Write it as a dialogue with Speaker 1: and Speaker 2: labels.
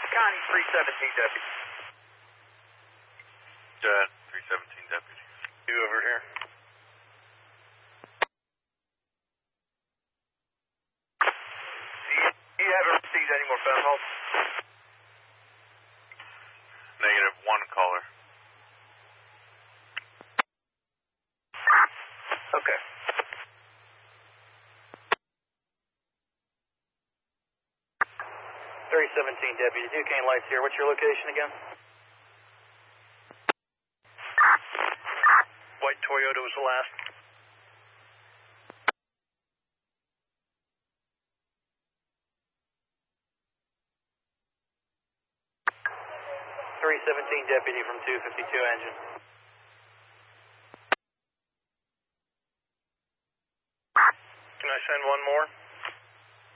Speaker 1: Connie, 317 deputy.
Speaker 2: Jet, 317 deputy.
Speaker 1: You over here. You haven't received any more phone calls?
Speaker 2: Negative, one caller.
Speaker 1: Okay. Deputy, Duquesne Lights here. What's your location again? White Toyota was the last. Deputy from 252 engine. Can I send one more?